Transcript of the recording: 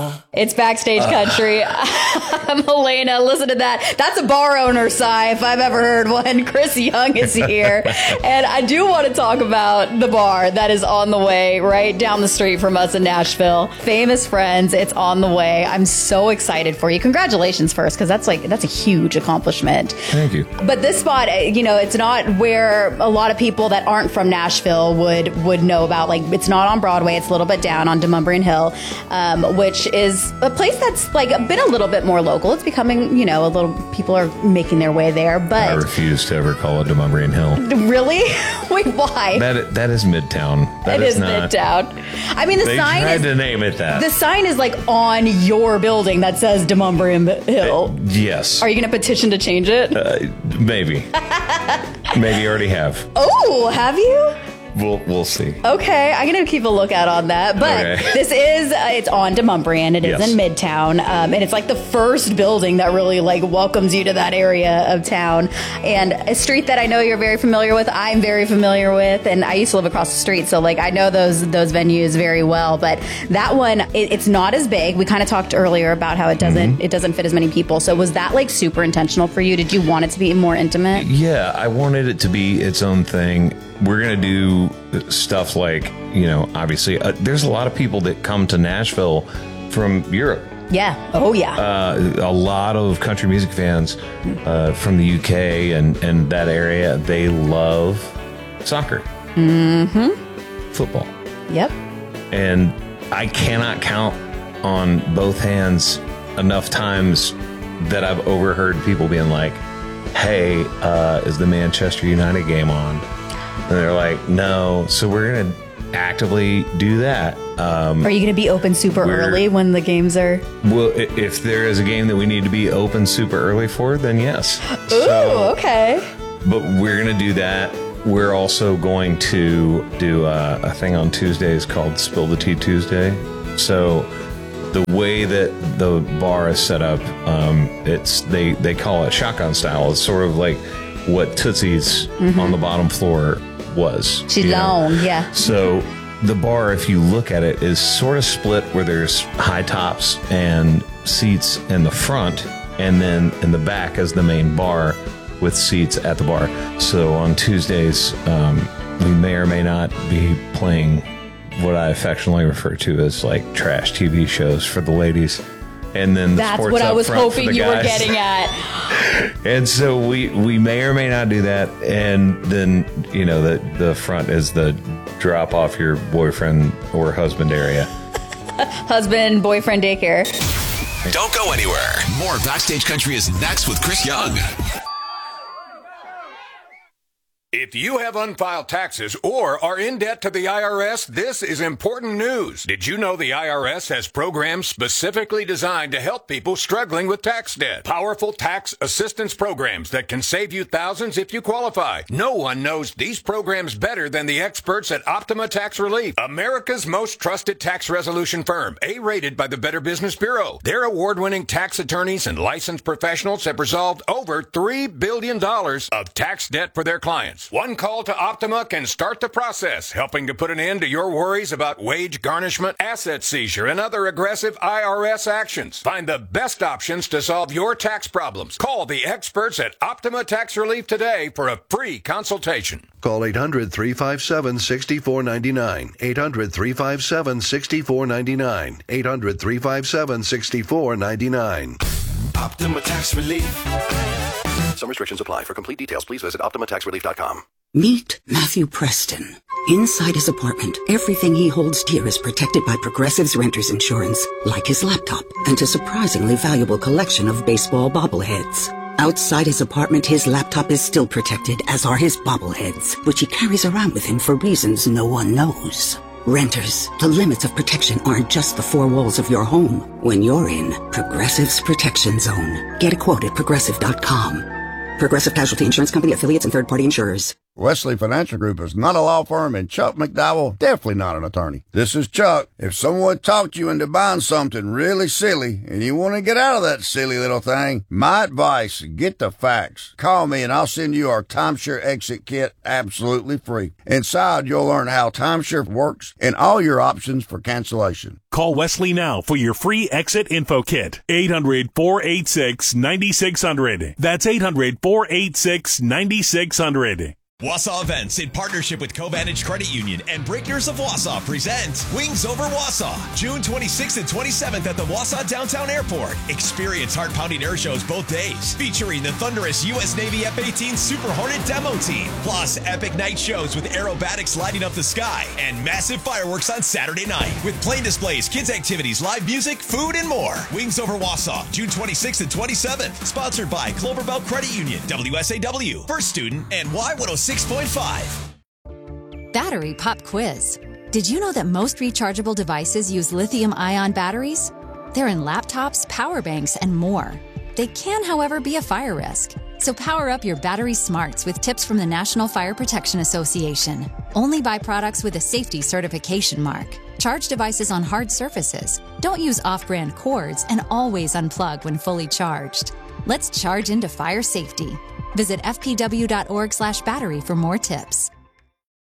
It's Backstage Country. I'm Elena. Listen to that. That's a bar owner sigh if I've ever heard one. Chris Young is here. And I do want to talk about the bar that is on the way right down the street from us in Nashville. Famous Friends. It's on the way. I'm so excited for you. Congratulations first, because that's a huge accomplishment. Thank you. But this spot, it's not where a lot of people that aren't from Nashville would know about. Like, it's not on Broadway. It's a little bit down on Demonbreun Hill, which is a place that's been a little bit more local. It's becoming, people are making their way there. But I refuse to ever call it Demonbreun Hill. Really? Wait, why? That is Midtown. It is Midtown. I mean, they tried to name it that. The sign is on your building that says Demonbreun Hill. Yes. Are you going to petition to change it? Maybe. Maybe you already have. Oh, have you? We'll see. Okay, I'm going to keep a lookout on that. But This is, it's on Demonbreun. It is in Midtown. And it's the first building that really welcomes you to that area of town. And a street that I know you're very familiar with, I'm very familiar with. And I used to live across the street. So I know those venues very well. But that one, it's not as big. We kind of talked earlier about how it doesn't fit as many people. So was that super intentional for you? Did you want it to be more intimate? Yeah, I wanted it to be its own thing. We're going to do stuff obviously, there's a lot of people that come to Nashville from Europe. Yeah. Oh, yeah. A lot of country music fans from the UK and that area, they love soccer. Mm-hmm. Football. Yep. And I cannot count on both hands enough times that I've overheard people being like, hey, is the Manchester United game on? And they're like, no. So we're going to actively do that. Are you going to be open super early when the games are? Well, if there is a game that we need to be open super early for, then yes. Ooh, okay. But we're going to do that. We're also going to do a thing on Tuesdays called Spill the Tea Tuesday. So the way that the bar is set up, they call it shotgun style. It's sort of like what Tootsie's on the bottom floor was. Yeah. So the bar, if you look at it, is sort of split where there's high tops and seats in the front, and then in the back is the main bar with seats at the bar. So on Tuesdays, we may or may not be playing what I affectionately refer to as trash TV shows for the ladies. And then that's what I was hoping you were getting at. And so we may or may not do that. And then, the front is the drop off your boyfriend or husband area. Husband, boyfriend daycare. Don't go anywhere. More Backstage Country is next with Chris Young. If you have unfiled taxes or are in debt to the IRS, this is important news. Did you know the IRS has programs specifically designed to help people struggling with tax debt? Powerful tax assistance programs that can save you thousands if you qualify. No one knows these programs better than the experts at Optima Tax Relief, America's most trusted tax resolution firm, A-rated by the Better Business Bureau. Their award-winning tax attorneys and licensed professionals have resolved over $3 billion of tax debt for their clients. One call to Optima can start the process, helping to put an end to your worries about wage garnishment, asset seizure, and other aggressive IRS actions. Find the best options to solve your tax problems. Call the experts at Optima Tax Relief today for a free consultation. Call 800-357-6499. 800-357-6499. 800-357-6499. Optima Tax Relief. Some restrictions apply. For complete details, please visit OptimaTaxRelief.com. Meet Matthew Preston. Inside his apartment, everything he holds dear is protected by Progressive's Renter's Insurance, like his laptop and a surprisingly valuable collection of baseball bobbleheads. Outside his apartment, his laptop is still protected, as are his bobbleheads, which he carries around with him for reasons no one knows. Renters, the limits of protection aren't just the four walls of your home. When you're in Progressive's Protection Zone, get a quote at Progressive.com. Progressive Casualty Insurance Company, affiliates, and third-party insurers. Wesley Financial Group is not a law firm, and Chuck McDowell definitely not an attorney. This is Chuck. If someone talked you into buying something really silly and you want to get out of that silly little thing, my advice, get the facts. Call me and I'll send you our timeshare exit kit absolutely free. Inside, you'll learn how timeshare works and all your options for cancellation. Call Wesley now for your free exit info kit. 800-486-9600. That's 800-486-9600. Wausau Events, in partnership with Covantage Credit Union and Breakers of Wausau, present Wings Over Wausau, June 26th and 27th at the Wausau Downtown Airport. Experience heart-pounding air shows both days, featuring the thunderous U.S. Navy F-18 Super Hornet demo team, plus epic night shows with aerobatics lighting up the sky, and massive fireworks on Saturday night, with plane displays, kids activities, live music, food, and more. Wings Over Wausau, June 26th and 27th, sponsored by Cloverbelt Credit Union, WSAW, First Student, and Y106.5. Battery Pop Quiz. Did you know that most rechargeable devices use lithium-ion batteries? They're in laptops, power banks, and more. They can, however, be a fire risk. So power up your battery smarts with tips from the National Fire Protection Association. Only buy products with a safety certification mark. Charge devices on hard surfaces. Don't use off-brand cords, and always unplug when fully charged. Let's charge into fire safety. Visit fpw.org/battery for more tips.